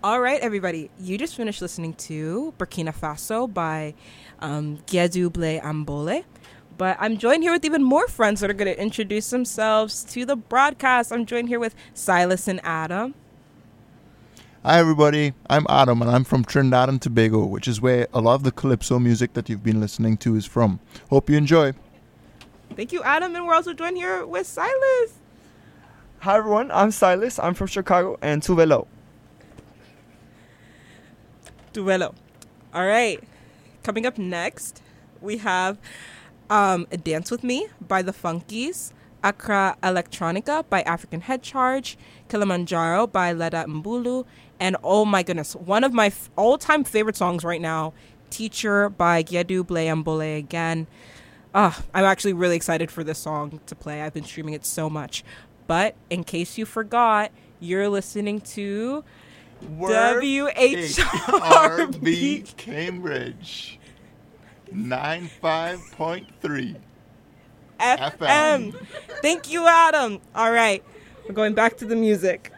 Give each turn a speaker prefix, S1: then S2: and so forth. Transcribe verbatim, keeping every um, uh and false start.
S1: All right, everybody. You just finished listening to Burkina Faso by um, Giedu Ble Ambole. But I'm joined here with even more friends that are going to introduce themselves to the broadcast. I'm joined here with Silas and Adam.
S2: Hi, everybody. I'm Adam, and I'm from Trinidad and Tobago, which is where a lot of the calypso music that you've been listening to is from. Hope you enjoy.
S1: Thank you, Adam. And we're also joined here with Silas.
S3: Hi, everyone. I'm Silas. I'm from Chicago and Tuvelo.
S1: Duelo. All right. Coming up next, we have um, Dance With Me by The Funkies, Accra Electronica by African Head Charge, Kilimanjaro by Leda Mbulu, and oh my goodness, one of my f- all-time favorite songs right now, Teacher by Giedu Ble Ambole again. Uh, I'm actually really excited for this song to play. I've been streaming it so much. But in case you forgot, you're listening to W H R B
S2: Cambridge ninety-five point three
S1: F M. Thank you, Adam. All right. We're going back to the music.